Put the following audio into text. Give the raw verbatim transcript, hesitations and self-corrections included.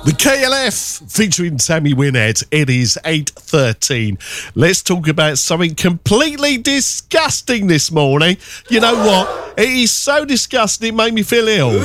The K L F featuring Sammy Wynette. It is eight thirteen. Let's talk about something completely disgusting this morning. You know what? It is so disgusting it made me feel ill.